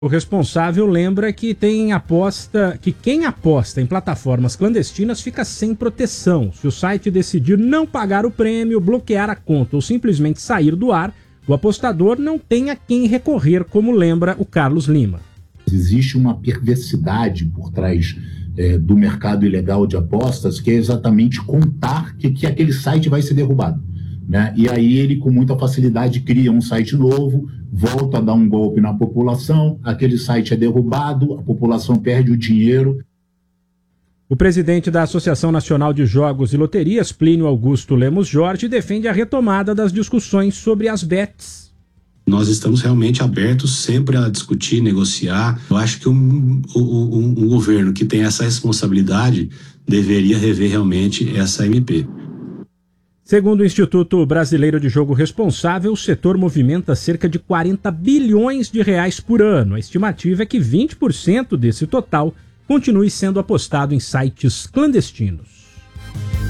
O responsável lembra que quem aposta em plataformas clandestinas fica sem proteção. Se o site decidir não pagar o prêmio, bloquear a conta ou simplesmente sair do ar, o apostador não tem a quem recorrer, como lembra o Carlos Lima. Existe uma perversidade por trás do mercado ilegal de apostas, que é exatamente contar que aquele site vai ser derrubado, né? E aí ele, com muita facilidade, cria um site novo, volta a dar um golpe na população, aquele site é derrubado, a população perde o dinheiro. O presidente da Associação Nacional de Jogos e Loterias, Plínio Augusto Lemos Jorge, defende a retomada das discussões sobre as bets. Nós estamos realmente abertos sempre a discutir, negociar. Eu acho que um governo que tem essa responsabilidade deveria rever realmente essa MP. Segundo o Instituto Brasileiro de Jogo Responsável, o setor movimenta cerca de 40 bilhões de reais por ano. A estimativa é que 20% desse total continue sendo apostado em sites clandestinos.